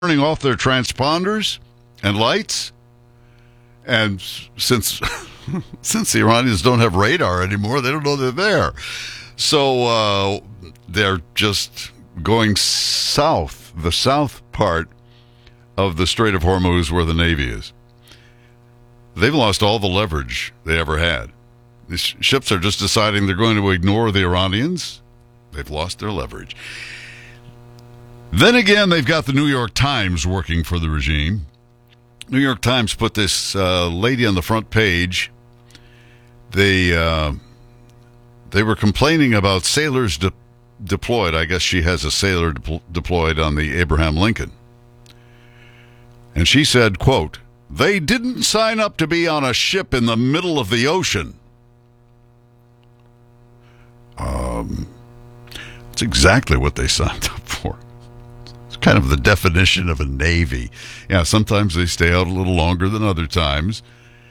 turning off their transponders and lights. And since since the Iranians don't have radar anymore, they don't know they're there. So they're just going south, the south part of the Strait of Hormuz where the Navy is. They've lost all the leverage they ever had. These ships are just deciding they're going to ignore the Iranians. They've lost their leverage. Then again, they've got the New York Times working for the regime. New York Times put this lady on the front page. They were complaining about sailors deployed. I guess she has a sailor deployed on the Abraham Lincoln. And she said, quote, "They didn't sign up to be on a ship in the middle of the ocean." It's exactly what they signed up for. It's kind of the definition of a Navy. Yeah, sometimes they stay out a little longer than other times.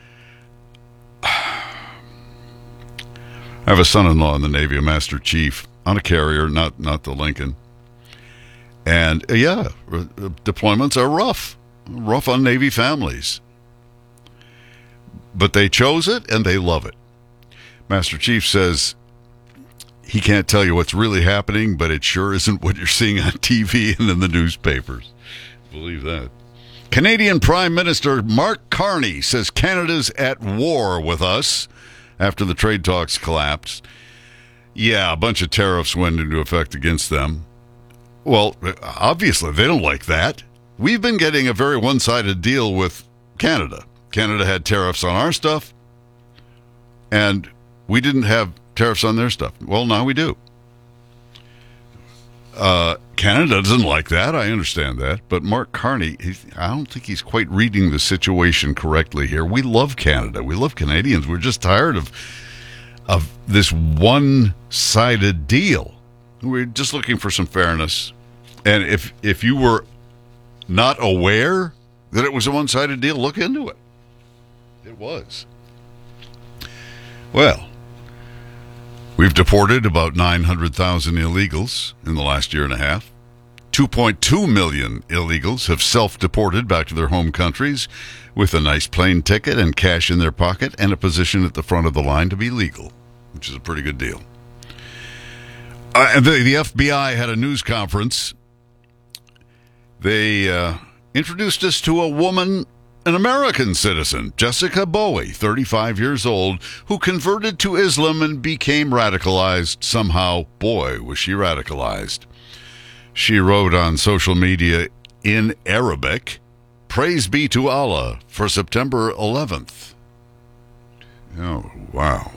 I have a son-in-law in the Navy, a Master Chief, on a carrier, not the Lincoln. And, deployments are rough on Navy families. But they chose it, and they love it. Master Chief says he can't tell you what's really happening, but it sure isn't what you're seeing on TV and in the newspapers. Believe that. Canadian Prime Minister Mark Carney says Canada's at war with us after the trade talks collapsed. Yeah, a bunch of tariffs went into effect against them. Well, obviously, they don't like that. We've been getting a very one-sided deal with Canada. Canada had tariffs on our stuff, and we didn't have tariffs on their stuff. Well, now we do. Canada doesn't like that. I understand that. But Mark Carney, I don't think he's quite reading the situation correctly here. We love Canada. We love Canadians. We're just tired of this one-sided deal. We're just looking for some fairness. And if you were not aware that it was a one-sided deal, look into it. It was. Well, we've deported about 900,000 illegals in the last year and a half. 2.2 million illegals have self-deported back to their home countries with a nice plane ticket and cash in their pocket and a position at the front of the line to be legal, which is a pretty good deal. The FBI had a news conference. They introduced us to a woman, an American citizen, Jessica Bowie, 35 years old, who converted to Islam and became radicalized. Somehow, boy, was she radicalized. She wrote on social media in Arabic, "Praise be to Allah for September 11th. Oh, wow.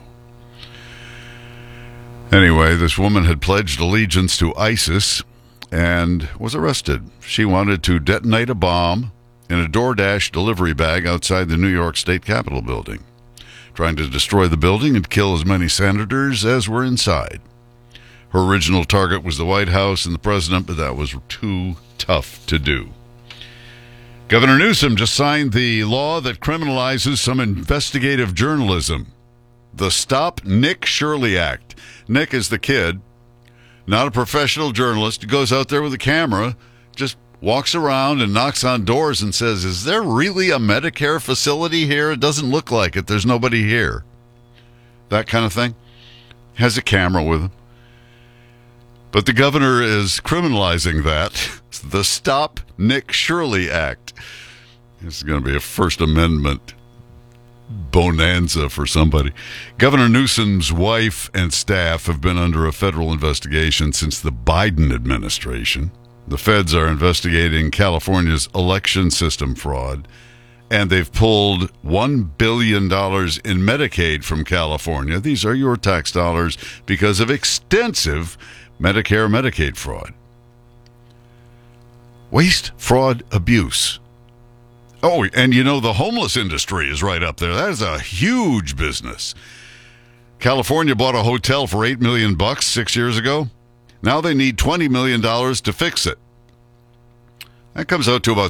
Anyway, this woman had pledged allegiance to ISIS and was arrested. She wanted to detonate a bomb in a DoorDash delivery bag outside the New York State Capitol building, trying to destroy the building and kill as many senators as were inside. Her original target was the White House and the president, but that was too tough to do. Governor Newsom just signed the law that criminalizes some investigative journalism, the Stop Nick Shirley Act. Nick is the kid, not a professional journalist, who goes out there with a camera, just walks around and knocks on doors and says, "Is there really a Medicare facility here? It doesn't look like it. There's nobody here." That kind of thing. Has a camera with him. But the governor is criminalizing that. It's the Stop Nick Shirley Act. This is going to be a First Amendment bonanza for somebody. Governor Newsom's wife and staff have been under a federal investigation since the Biden administration. The feds are investigating California's election system fraud, and they've pulled $1 billion in Medicaid from California. These are your tax dollars because of extensive Medicare, Medicaid fraud. Waste, fraud, abuse. Oh, and the homeless industry is right up there. That is a huge business. California bought a hotel for $8 million 6 years ago. Now they need $20 million to fix it. That comes out to about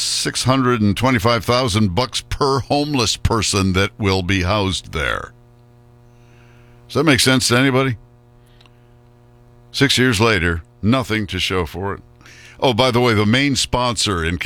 $625,000 per homeless person that will be housed there. Does that make sense to anybody? 6 years later, nothing to show for it. Oh, by the way, the main sponsor in